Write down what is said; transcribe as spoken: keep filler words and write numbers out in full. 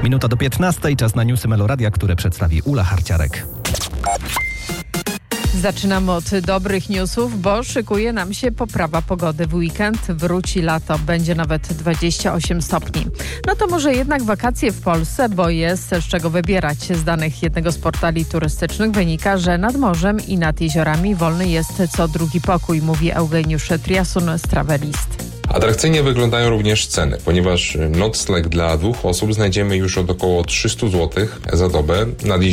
Minuta do piętnastej, czas na newsy Meloradia, które przedstawi Ula Harciarek. Zaczynamy od dobrych newsów, bo szykuje nam się poprawa pogody. W weekend wróci lato, będzie nawet dwadzieścia osiem stopni. No to może jednak wakacje w Polsce, bo jest z czego wybierać. Z danych jednego z portali turystycznych wynika, że nad morzem i nad jeziorami wolny jest co drugi pokój, mówi Eugeniusz Triasun z Travelist. Atrakcyjnie wyglądają również ceny, ponieważ nocleg dla dwóch osób znajdziemy już od około trzysta złotych za dobę. Nad